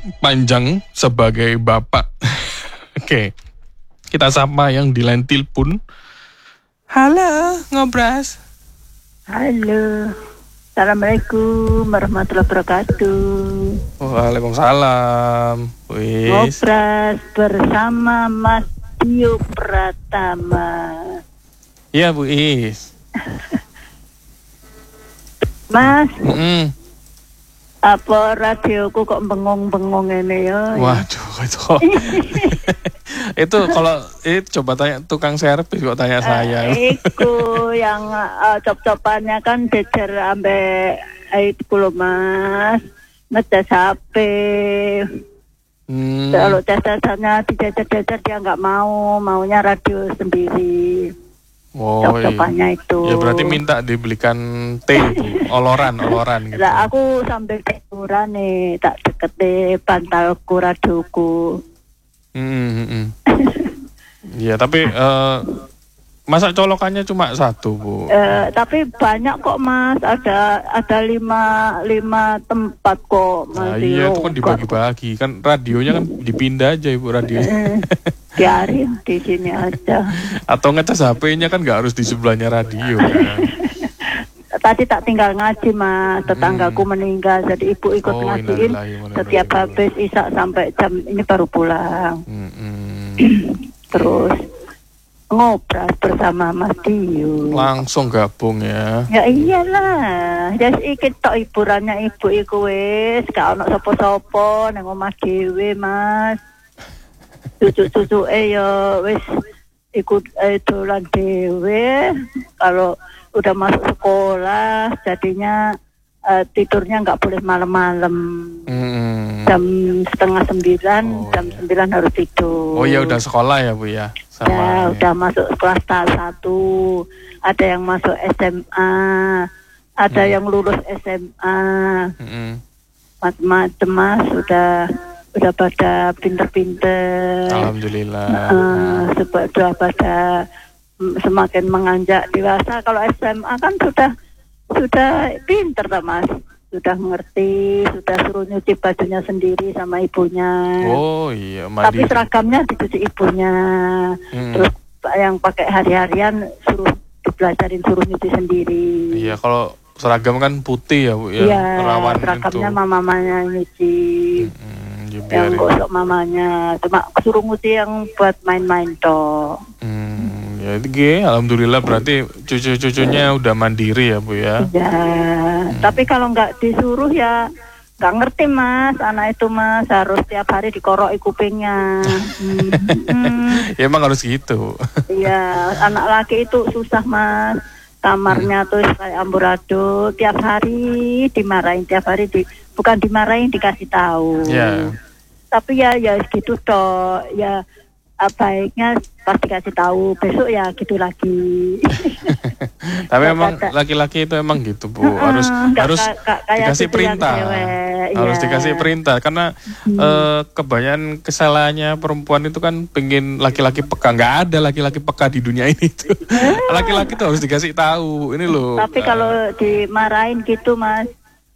panjang sebagai bapak. Oke, kita sapa yang di line telepon. Halo, Ngobras. Halo. Assalamualaikum warahmatullahi wabarakatuh. Waalaikumsalam. Wis. Ngobras bersama Mas Dio Pratama. Iya, Bu Is. Mas, Mm-mm. apa radioku kok bengong-bengong ini ya? Waduh, itu kalau coba tanya tukang servis kok tanya saya. Iku yang cop-copannya kan jejer ambek itu loh Mas. Ngecas HP. Kalau cacasannya dijajar-jajar dia nggak mau, maunya radio sendiri. Oh, Cop-copannya itu. Ya berarti minta dibelikan teh itu, oloran gitu. Lah aku sambil tiduran nih, tak deket deh bantalku radioku. Iya, tapi masa colokannya cuma satu, Bu? Tapi banyak kok Mas, ada lima tempat kok Mas. Nah, iya itu kan dibagi-bagi, kan radionya kan dipindah aja Ibu radionya. Biarin di sini aja. Atau ngecas HP-nya kan nggak harus di sebelahnya radio. Kan? Tadi tak tinggal ngaji Mas, tetanggaku meninggal, jadi ibu ikut ngajiin setiap habis isak sampai jam ini baru pulang. Terus ngobras bersama Mas Dio. Langsung gabung ya. Ya iyalah, jas iki tok hiburannya ibu iku wis, gak ono sapa-sapa nang omah dhewe Mas. Cucu-cucuke ya wis ikut dolan dhewe. Kalau udah masuk sekolah jadinya tidurnya nggak boleh malam-malam. Jam 8:30, jam 9 harus tidur. Oh ya udah sekolah ya Bu ya? Ya udah masuk kelas 1. Ada yang masuk SMA, ada yang lulus SMA. Macam-macam Mas, udah pada pinter-pinter. Alhamdulillah. Sudah pada semakin menganjak dewasa. Kalau SMA kan sudah pinter tak Mas, sudah ngerti, sudah suruh nyuci bajunya sendiri sama ibunya. Oh iya, tapi seragamnya dicuci ibunya. Terus yang pakai hari-harian dipelajarin suruh nyuci sendiri. Iya, kalau seragam kan putih ya Bu ya. Iya, rawan seragamnya itu. mamanya nyuci. Yang gosok mamanya, cuma suruh nyuci yang buat main-main toh. Ya itu alhamdulillah berarti cucu-cucunya udah mandiri ya Bu ya. Ya, tapi kalau nggak disuruh ya nggak ngerti Mas, anak itu Mas harus tiap hari dikoroi kupingnya. Ya emang harus gitu. Iya, anak laki itu susah Mas, kamarnya tuh kayak amburadul, tiap hari dimarahin, bukan dimarahin dikasih tahu. Ya. Tapi ya gitu toh, ya baiknya pas dikasih tahu, besok ya gitu lagi. Tapi emang laki-laki itu emang gitu Bu, harus dikasih perintah. Harus dikasih perintah karena kebanyakan kesalahannya perempuan itu kan pengen laki-laki peka. Nggak ada laki-laki peka di dunia ini tuh. Laki-laki tuh harus dikasih tahu. Ini loh. Tapi kalau dimarahin gitu Mas,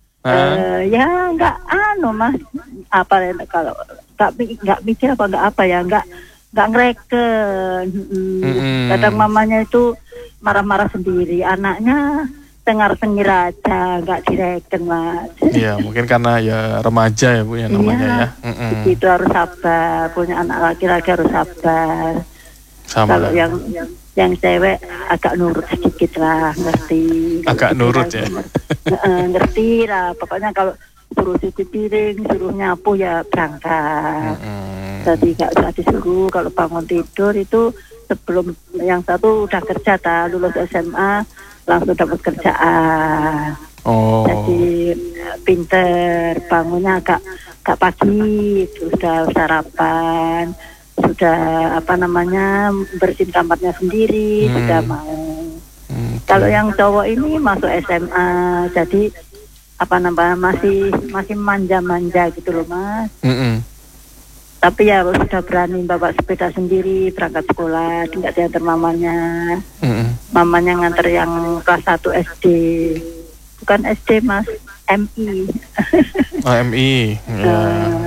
ya nggak Mas, apa kalau nggak mikir apa ya, nggak ngereken. Kadang mamanya itu marah-marah sendiri, anaknya tengar-tengir aja, nggak direken Mas. Iya, mungkin karena ya remaja ya Bu ya namanya ya. Itu harus sabar, punya anak laki-laki harus sabar. Kalau yang cewek agak nurut sedikit lah, ngerti. Agak nurut ya. Ngerti lah, pokoknya kalau suruh cuci piring, suruh nyapu ya berangkat. Jadi nggak usah disuruh. Kalau bangun tidur itu sebelum yang satu udah kerja, lulus SMA langsung dapat kerjaan. Jadi pinter, bangunnya agak pagi, sudah sarapan, sudah bersihin kamarnya sendiri, sudah mau. Kalau yang cowok ini masuk SMA, jadi masih manja-manja gitu loh Mas. Tapi ya sudah berani bawa sepeda sendiri berangkat sekolah, tidak diantar mamanya. Mamanya nganter yang kelas 1 SD. Bukan SD Mas, MI. MI. Ya.